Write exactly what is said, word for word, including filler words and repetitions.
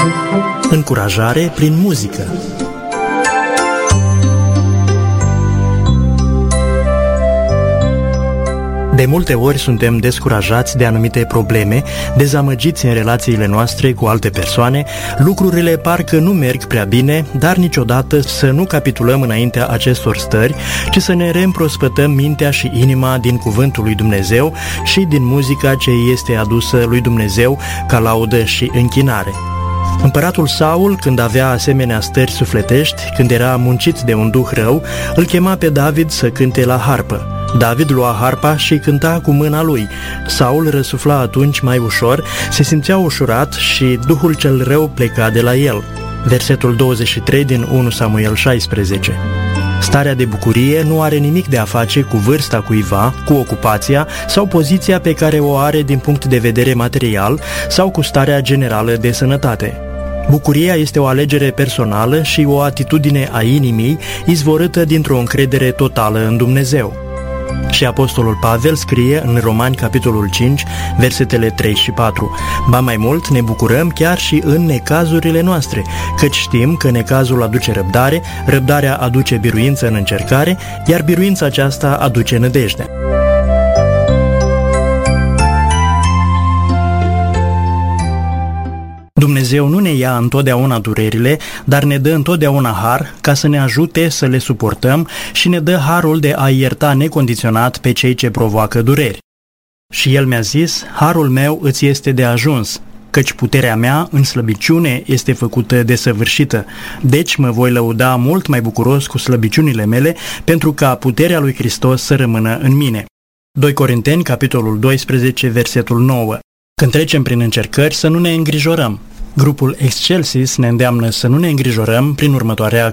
Încurajare prin muzică. De multe ori suntem descurajați de anumite probleme, dezamăgiți în relațiile noastre cu alte persoane, lucrurile parcă nu merg prea bine, dar niciodată să nu capitulăm înaintea acestor stări, ci să ne reîmprospătăm mintea și inima din cuvântul lui Dumnezeu și din muzica ce este adusă lui Dumnezeu ca laudă și închinare. Împăratul Saul, când avea asemenea stări sufletești, când era muncit de un duh rău, îl chema pe David să cânte la harpă. David lua harpa și cânta cu mâna lui. Saul răsufla atunci mai ușor, se simțea ușurat și duhul cel rău pleca de la el. Versetul douăzeci și trei din unu Samuel șaisprezece. Starea de bucurie nu are nimic de a face cu vârsta cuiva, cu ocupația sau poziția pe care o are din punct de vedere material sau cu starea generală de sănătate. Bucuria este o alegere personală și o atitudine a inimii izvorâtă dintr-o încredere totală în Dumnezeu. Și apostolul Pavel scrie în Romani capitolul cinci, versetele trei și patru: ba mai mult, ne bucurăm chiar și în necazurile noastre, căci știm că necazul aduce răbdare, răbdarea aduce biruință în încercare, iar biruința aceasta aduce nădejde. Dumnezeu nu ne ia întotdeauna durerile, dar ne dă întotdeauna har ca să ne ajute să le suportăm și ne dă harul de a ierta necondiționat pe cei ce provoacă dureri. Și El mi-a zis: harul meu îți este de ajuns, căci puterea mea în slăbiciune este făcută desăvârșită. Deci mă voi lăuda mult mai bucuros cu slăbiciunile mele, pentru ca puterea lui Hristos să rămână în mine. doi Corinteni, capitolul doisprezece, versetul nouă. Când trecem prin încercări, să nu ne îngrijorăm. Grupul Excelsis ne îndeamnă să nu ne îngrijorăm prin următoarea